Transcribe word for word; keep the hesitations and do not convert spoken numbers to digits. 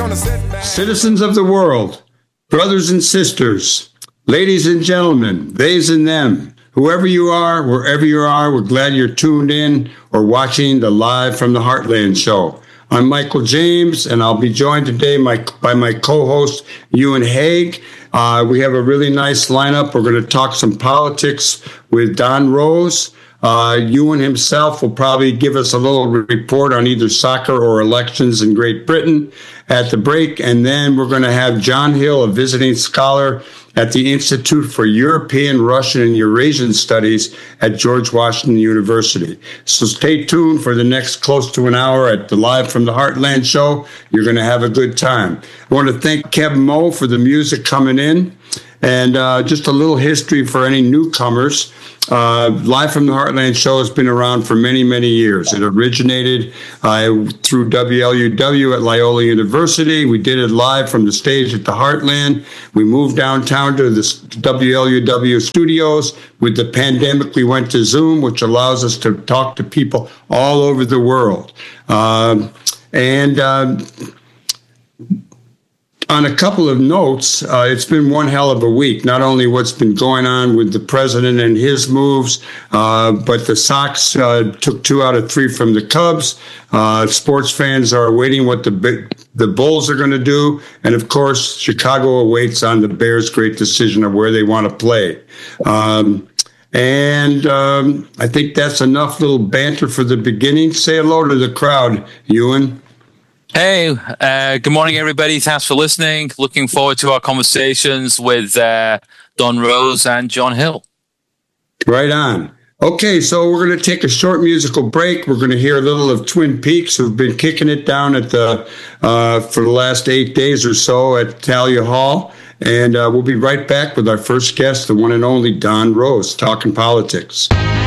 Citizens of the world, brothers and sisters, ladies and gentlemen, theys and them, whoever you are, wherever you are, we're glad you're tuned in or watching the Live from the Heartland show. I'm Michael James, and I'll be joined today my, by my co-host, Ewan Haig. Uh, we have a really nice lineup. We're going to talk some politics with Don Rose. Uh, Ewan himself will probably give us a little report on either soccer or elections in Great Britain at the break. And then we're going to have John Hill, a visiting scholar at the Institute for European, Russian, and Eurasian Studies at George Washington University. So stay tuned for the next close to an hour at the Live from the Heartland show. You're going to have a good time. I want to thank Kevin Moe for the music coming in. And uh, just a little history for any newcomers. Uh, Live from the Heartland show has been around for many, many years. It originated uh, through W L U W at Loyola University. We did it live from the stage at the Heartland. We moved downtown to the W L U W studios. With the pandemic, we went to Zoom, which allows us to talk to people all over the world. Uh, and... Uh, On a couple of notes, uh, it's been one hell of a week. Not only what's been going on with the president and his moves, uh, but the Sox uh, took two out of three from the Cubs. Uh, sports fans are awaiting what the the Bulls are going to do. And, of course, Chicago awaits on the Bears' great decision of where they want to play. Um, and um, I think that's enough little banter for the beginning. Say hello to the crowd, Ewan. Hey, uh, good morning, everybody. Thanks for listening. Looking forward to our conversations with uh, Don Rose and John Hill. Right on. Okay, so we're going to take a short musical break. We're going to hear a little of Twin Peaks, who've been kicking it down at the uh, for the last eight days or so at Thalia Hall. And uh, we'll be right back with our first guest, the one and only Don Rose, talking politics.